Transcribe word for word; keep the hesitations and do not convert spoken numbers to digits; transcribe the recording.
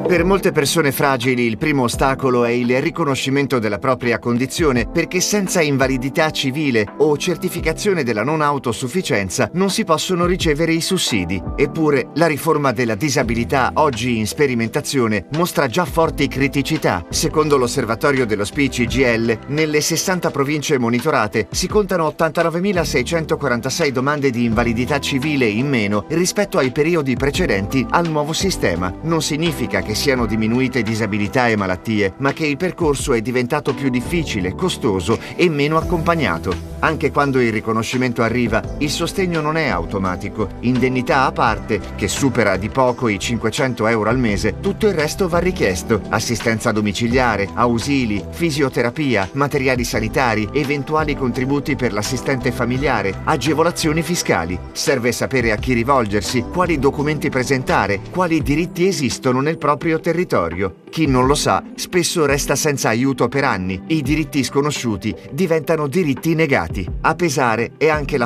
Per molte persone fragili il primo ostacolo è il riconoscimento della propria condizione, perché senza invalidità civile o certificazione della non autosufficienza non si possono ricevere i sussidi. Eppure la riforma della disabilità, oggi in sperimentazione, mostra già forti criticità. Secondo l'osservatorio dello S P I C G I L, nelle sessanta province monitorate si contano ottantanovemilaseicentoquarantasei domande di invalidità civile in meno rispetto ai periodi precedenti al nuovo sistema. Non significa che siano diminuite disabilità e malattie, ma che il percorso è diventato più difficile, costoso e meno accompagnato. Anche quando il riconoscimento arriva, il sostegno non è automatico. Indennità a parte, che supera di poco i cinquecento euro al mese, tutto il resto va richiesto. Assistenza domiciliare, ausili, fisioterapia, materiali sanitari, eventuali contributi per l'assistente familiare, agevolazioni fiscali. Serve sapere a chi rivolgersi, quali documenti presentare, quali diritti esistono nel proprio territorio. Chi non lo sa spesso resta senza aiuto per anni. I diritti sconosciuti diventano diritti negati. A pesare è anche la